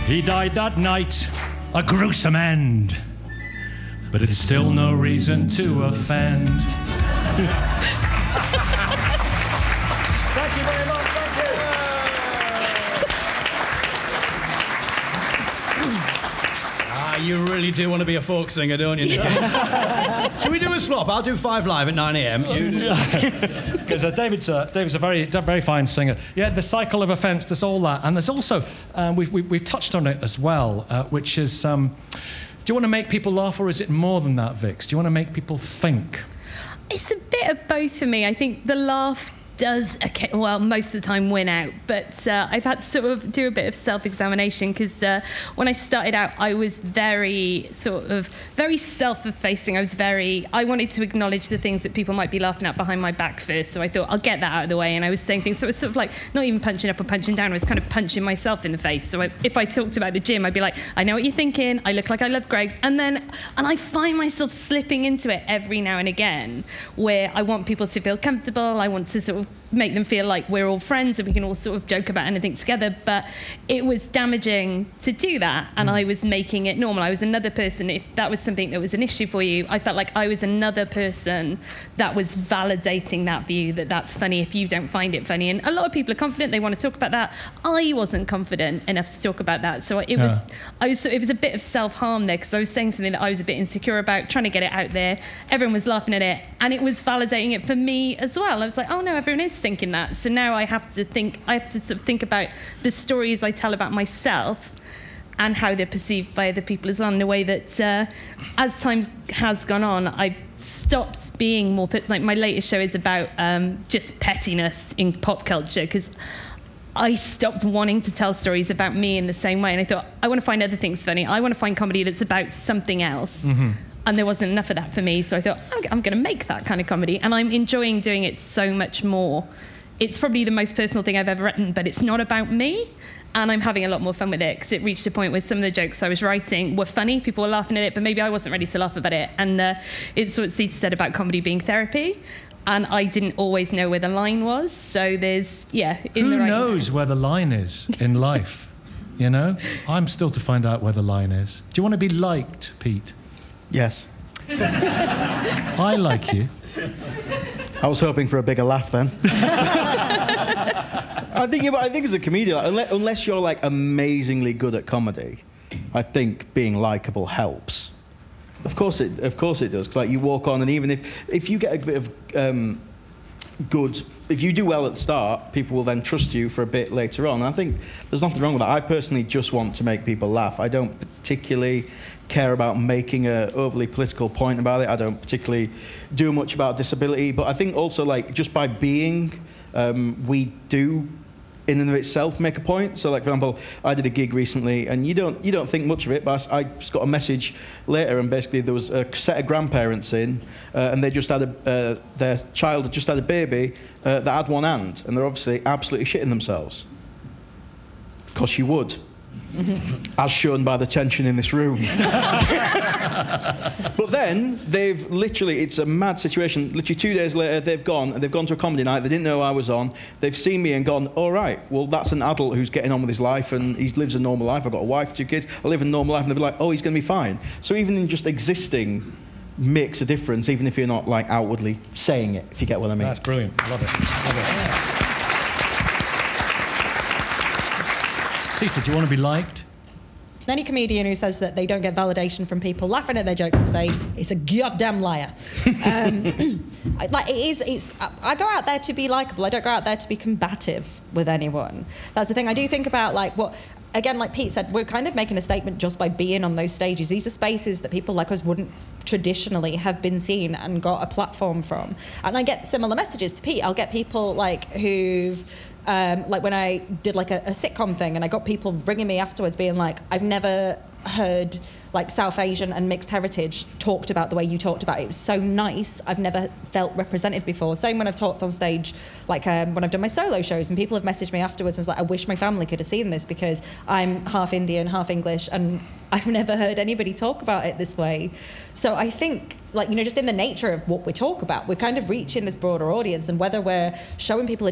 He died that night, a gruesome end. But it's still no reason to offend. Thank you very much. Thank you. You really do want to be a folk singer, don't you? Should we do a swap? I'll do 5 Live at 9 a.m. Because David's a very fine singer. Yeah, the cycle of offence, there's all that. And there's also, we've touched on it as well, which is, do you want to make people laugh, or is it more than that, Vix? Do you want to make people think? It's a bit of both for me. I think the laugh does, most of the time win out. But I've had to sort of do a bit of self-examination because when I started out, I was very self-effacing. I wanted to acknowledge the things that people might be laughing at behind my back first. So I thought, I'll get that out of the way. And I was saying things, so it was sort of like not even punching up or punching down. I was kind of punching myself in the face. So if I talked about the gym, I'd be like, I know what you're thinking. I look like I love Greggs. And I find myself slipping into it every now and again where I want people to feel comfortable. I want to sort of make them feel like we're all friends and we can all sort of joke about anything together, but it was damaging to do that, and I was making it normal. I was another person. If that was something that was an issue for you, I felt like I was another person that was validating that view that that's funny if you don't find it funny. And a lot of people are confident, they want to talk about that. I wasn't confident enough to talk about that, so it was a bit of self-harm there, because I was saying something that I was a bit insecure about, trying to get it out there. Everyone was laughing at it, and it was validating it for me as well. I was like, oh no, everyone is thinking that. So now I have to sort of think about the stories I tell about myself and how they're perceived by other people as well, in a way that as time has gone on, I've stopped being more like my latest show is about just pettiness in pop culture, because I stopped wanting to tell stories about me in the same way, and I thought, I want to find other things funny. I want to find comedy that's about something else. Mm-hmm. And there wasn't enough of that for me, so I thought, I'm going to make that kind of comedy, and I'm enjoying doing it so much more. It's probably the most personal thing I've ever written, but it's not about me, and I'm having a lot more fun with it, because it reached a point where some of the jokes I was writing were funny, people were laughing at it, but maybe I wasn't ready to laugh about it. And it's what Sita said about comedy being therapy, and I didn't always know where the line was, so there's, Who knows where the line is in life, you know? I'm still to find out where the line is. Do you want to be liked, Pete? Yes. I like you. I was hoping for a bigger laugh then. I think as a comedian, unless you're like amazingly good at comedy, I think being likable helps. Of course it does, because like you walk on, and even if you get a bit of if you do well at the start, people will then trust you for a bit later on. And I think there's nothing wrong with that. I personally just want to make people laugh. I don't particularly care about making an overly political point about it. I don't particularly do much about disability. But I think also, like, just by being, we do in and of itself make a point. So, like, for example, I did a gig recently, and you don't think much of it, but I just got a message later, and basically there was a set of grandparents in, and they just had their child had just had a baby that had one hand, and they're obviously absolutely shitting themselves. Because you would. As shown by the tension in this room. But then they've literally, it's a mad situation. Literally 2 days later, they've gone to a comedy night. They didn't know I was on. They've seen me and gone, all right, well, that's an adult who's getting on with his life, and he lives a normal life. I've got a wife, 2 kids. I live a normal life. And they'll be like, oh, he's going to be fine. So even in just existing makes a difference, even if you're not like outwardly saying it, if you get what I mean. That's brilliant. Love it. Sita, do you want to be liked? Any comedian who says that they don't get validation from people laughing at their jokes on stage is a goddamn liar. I go out there to be likeable. I don't go out there to be combative with anyone. That's the thing. I do think about, like, what, again, like Pete said, we're kind of making a statement just by being on those stages. These are spaces that people like us wouldn't traditionally have been seen and got a platform from. And I get similar messages to Pete. I'll get people like who've like when I did like a sitcom thing, and I got people ringing me afterwards being like, I've never heard like South Asian and mixed heritage talked about the way you talked about it. It was so nice. I've never felt represented before. Same when I've talked on stage, like when I've done my solo shows, and people have messaged me afterwards and was like, I wish my family could have seen this, because I'm half Indian, half English, and I've never heard anybody talk about it this way. So I think, like, you know, just in the nature of what we talk about, we're kind of reaching this broader audience, and whether we're showing people a